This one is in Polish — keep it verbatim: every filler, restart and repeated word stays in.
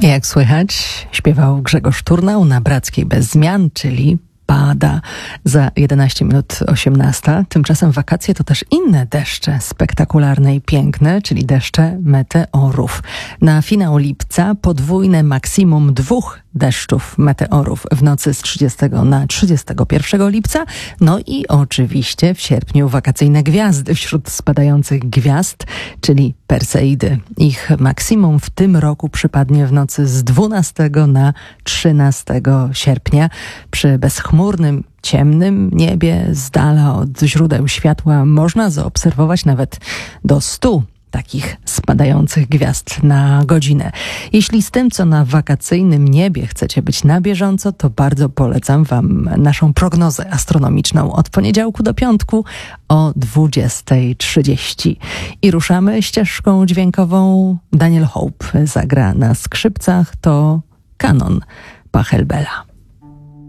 Jak słychać, śpiewał Grzegorz Turnał na Brackiej bez zmian, czyli pada za jedenaście minut osiemnasta. Tymczasem wakacje to też inne deszcze spektakularne i piękne, czyli deszcze meteorów. Na finał lipca podwójne maksimum dwóch deszczów meteorów w nocy z trzydziestego na trzydziestego pierwszego lipca. No i oczywiście w sierpniu wakacyjne gwiazdy wśród spadających gwiazd, czyli Perseidy. Ich maksimum w tym roku przypadnie w nocy z dwunastego na trzynastego sierpnia. Przy bezchmurnym, ciemnym niebie z dala od źródeł światła można zaobserwować nawet do stu takich spadających gwiazd na godzinę. Jeśli z tym, co na wakacyjnym niebie chcecie być na bieżąco, to bardzo polecam wam naszą prognozę astronomiczną od poniedziałku do piątku o dwudziestej trzydzieści. I ruszamy ścieżką dźwiękową. Daniel Hope zagra na skrzypcach, to kanon Pachelbela.